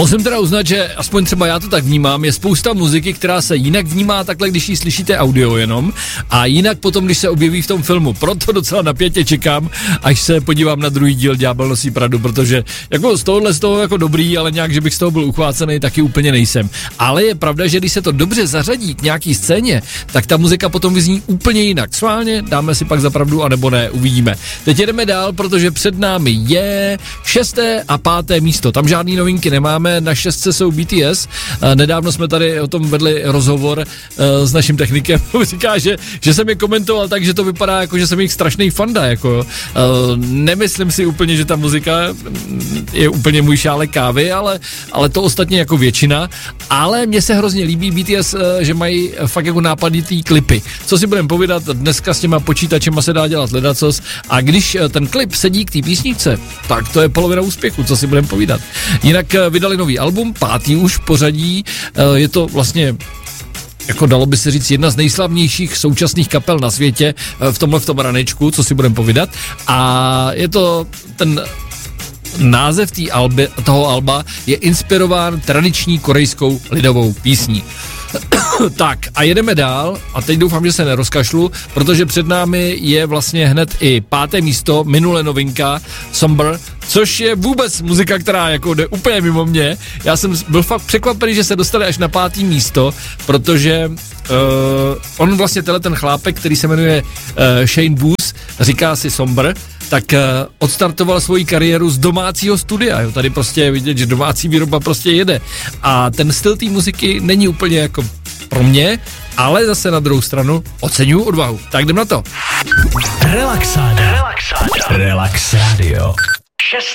Musím teda uznat, že aspoň třeba já to tak vnímám, je spousta muziky, která se jinak vnímá takhle, když ji slyšíte audio jenom, a jinak potom, když se objeví v tom filmu. Proto docela napětě čekám, až se podívám na druhý díl Ďábel nosí Pradu, protože jako z toho jako dobrý, ale nějak, že bych z toho byl uchvácený, taky úplně nejsem. Ale je pravda, že když se to dobře zařadí k nějaký scéně, tak ta muzika potom vyzní úplně jinak. Sválně, dáme si pak za pravdu, anebo ne, uvidíme. Teď jedeme dál, protože před námi je 6. a 5. místo. Tam žádný novinky nemáme, na 6. jsou BTS. Nedávno jsme tady o tom vedli rozhovor s naším technikem. Říká, že jsem je komentoval tak, že to vypadá jako, že jsem jich strašný fanda. Jako. Nemyslím si úplně, že ta muzika je úplně můj šálek kávy, ale to ostatně jako většina. Ale mně se hrozně líbí BTS, že mají fakt jako nápaditý klipy. Co si budeme povídat, dneska s těma počítačema se dá dělat ledacos, a když ten klip sedí k té písničce, tak to je polovina úspěchu, co si budeme povídat. Jinak vydali nový album, 5. už v pořadí, je to vlastně, jako dalo by se říct, jedna z nejslavnějších současných kapel na světě v tom ranečku, co si budeme povídat, a je to ten název toho alba je inspirován tradiční korejskou lidovou písní. Tak a jedeme dál a teď doufám, že se nerozkašlu, protože před námi je vlastně hned i 5. místo, minule novinka Somber, což je vůbec muzika, která jako jde úplně mimo mě. Já jsem byl fakt překvapený, že se dostali až na 5. místo, protože on vlastně ten chlápek, který se jmenuje Shane Booth, říká si Somber, tak odstartoval svoji kariéru z domácího studia. Jo. Tady prostě je vidět, že domácí výroba prostě jede. A ten styl té muziky není úplně jako pro mě, ale zase na druhou stranu oceňuju odvahu. Tak jdem na to. Relax Radio.